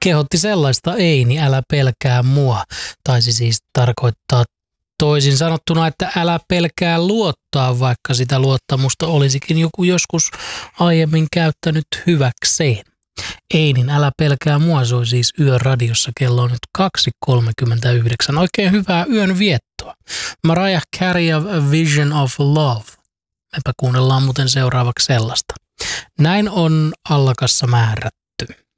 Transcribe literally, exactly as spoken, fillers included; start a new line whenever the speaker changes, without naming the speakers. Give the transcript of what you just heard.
kehotti sellaista Eini, älä pelkää mua. Taisi siis tarkoittaa toisin sanottuna, että älä pelkää luottaa, vaikka sitä luottamusta olisikin joku joskus aiemmin käyttänyt hyväkseen. Einin älä pelkää mua soi siis Yöradiossa, kello on nyt kaksi kolmekymmentäyhdeksän. Oikein hyvää yön viettoa. Mariah Carey of A Vision of Love. Mepä kuunnellaan muuten seuraavaksi sellaista. Näin on allakassa määrätty.